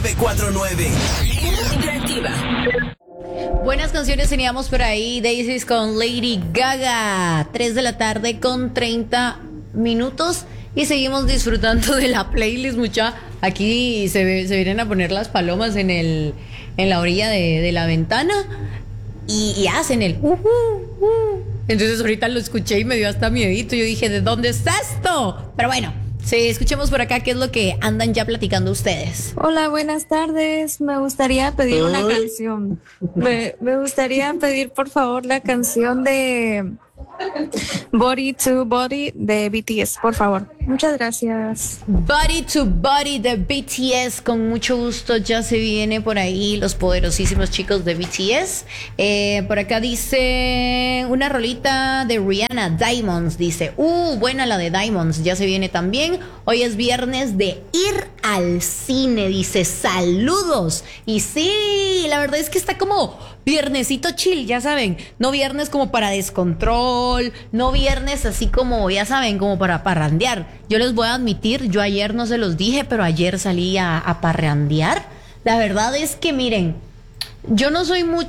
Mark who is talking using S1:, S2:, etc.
S1: 949.
S2: Interactiva.
S3: Buenas canciones teníamos por ahí. Daisies con Lady Gaga. 3 de la tarde con 30 minutos. Y seguimos disfrutando de la playlist, mucha. Aquí se vienen a poner las palomas en la orilla de la ventana. Y hacen el Entonces ahorita lo escuché y me dio hasta miedito. Yo dije, ¿de dónde está esto? Pero bueno, sí, escuchemos por acá qué es lo que andan ya platicando ustedes.
S4: Hola, buenas tardes. Me gustaría pedir una canción. Me gustaría pedir, por favor, la canción de Body to Body de BTS, por favor. Muchas gracias.
S3: Body to Body de BTS, con mucho gusto, ya se viene por ahí los poderosísimos chicos de BTS. Por acá dice una rolita de Rihanna, Diamonds, dice, buena la de Diamonds, ya se viene también. Hoy es viernes de ir al cine, dice, saludos. Y sí, la verdad es que está como viernesito chill, ya saben, no viernes como para descontrol, no viernes así como, ya saben, como para parrandear. Yo les voy a admitir, yo ayer no se los dije, pero ayer salí a parrandear. La verdad es que miren, yo no soy mucho